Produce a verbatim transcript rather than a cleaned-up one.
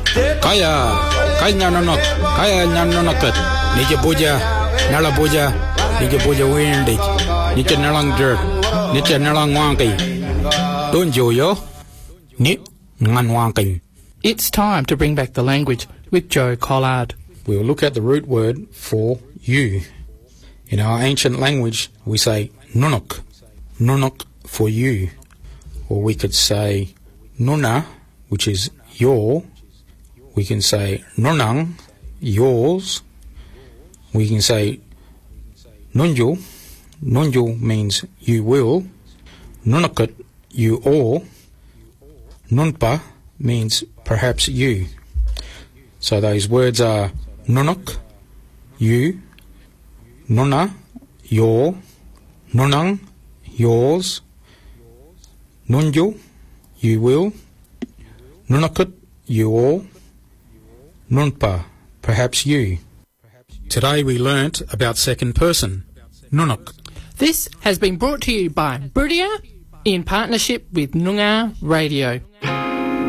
Kaya, kaya nyanonok, kaya nyanonokot. Nija puja, nala puja, nija puja windig. Nija nalang jerk, nija nalang wanky. Don't you yo? Ni ngan wanky. It's time to bring back the language with Joe Collard. We'll look at the root word for you. In our ancient language, we say nunuk, nunuk for you. Or we could say nuna, which is your. We can say nunang, yours. We can say nunju, nunju means you will. Nunakut, you or. Nunpa means perhaps you. So those words are nunuk, you, nuna, your, nunang, yours, nunju, you will, nunakut, you or, nunpa, perhaps you. Today we learnt about second person, nunuk. This has been brought to you by Brudia in partnership with Noongar Radio.